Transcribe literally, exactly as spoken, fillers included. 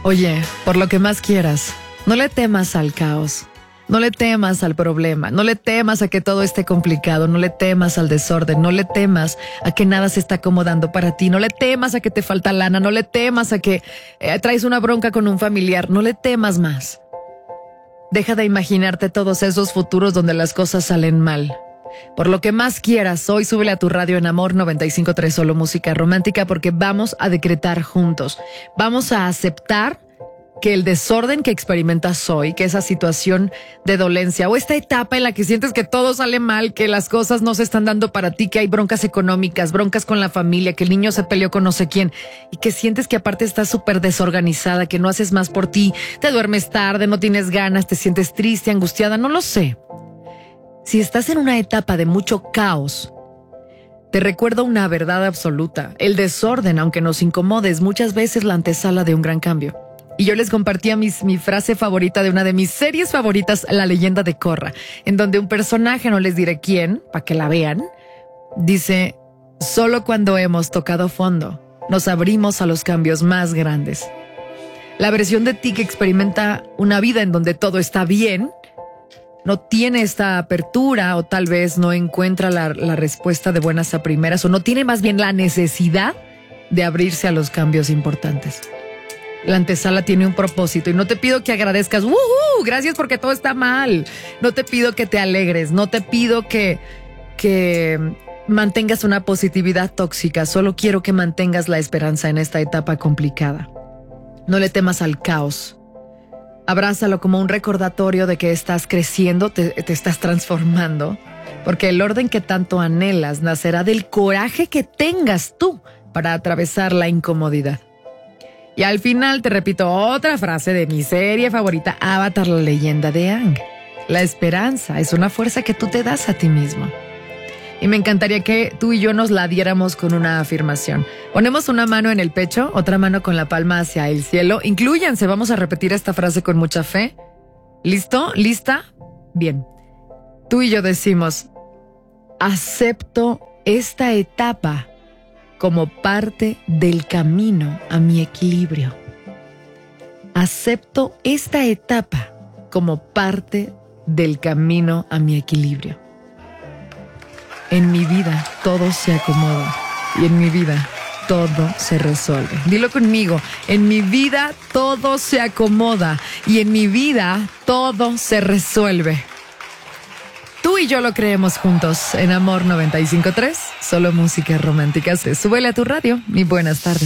Oye, por lo que más quieras, no le temas al caos. No le temas al problema, no le temas a que todo esté complicado, no le temas al desorden, no le temas a que nada se está acomodando para ti, no le temas a que te falta lana, no le temas a que eh, traes una bronca con un familiar, no le temas más. Deja de imaginarte todos esos futuros donde las cosas salen mal. Por lo que más quieras, hoy súbele a tu radio en Amor noventa y cinco punto tres, solo música romántica, porque vamos a decretar juntos, vamos a aceptar que el desorden que experimentas hoy, que esa situación de dolencia o esta etapa en la que sientes que todo sale mal, que las cosas no se están dando para ti, que hay broncas económicas, broncas con la familia, que el niño se peleó con no sé quién y que sientes que aparte estás súper desorganizada, que no haces más por ti, te duermes tarde, no tienes ganas, te sientes triste, angustiada, no lo sé. Si estás en una etapa de mucho caos, te recuerdo una verdad absoluta. El desorden, aunque nos incomode, es muchas veces la antesala de un gran cambio. Y yo les compartía mis, mi frase favorita de una de mis series favoritas, La leyenda de Korra, en donde un personaje, no les diré quién, para que la vean, dice: solo cuando hemos tocado fondo, nos abrimos a los cambios más grandes. La versión de ti que experimenta una vida en donde todo está bien, no tiene esta apertura o tal vez no encuentra la, la respuesta de buenas a primeras o no tiene más bien la necesidad de abrirse a los cambios importantes. La antesala tiene un propósito y no te pido que agradezcas, ¡uh! Gracias porque todo está mal. No te pido que te alegres, no te pido que, que mantengas una positividad tóxica, solo quiero que mantengas la esperanza en esta etapa complicada. No le temas al caos. Abrázalo como un recordatorio de que estás creciendo, te, te estás transformando, porque el orden que tanto anhelas nacerá del coraje que tengas tú para atravesar la incomodidad. Y al final te repito otra frase de mi serie favorita, Avatar, la leyenda de Aang. La esperanza es una fuerza que tú te das a ti mismo. Y me encantaría que tú y yo nos la diéramos con una afirmación. Ponemos una mano en el pecho, otra mano con la palma hacia el cielo. Inclúyanse, vamos a repetir esta frase con mucha fe. ¿Listo? ¿Lista? Bien. Tú y yo decimos: acepto esta etapa como parte del camino a mi equilibrio. Acepto esta etapa como parte del camino a mi equilibrio. En mi vida todo se acomoda y en mi vida todo se resuelve. Dilo conmigo: en mi vida todo se acomoda y en mi vida todo se resuelve. Tú y yo lo creemos juntos en Amor noventa y cinco punto tres, solo música romántica. Súbele a tu radio y buenas tardes.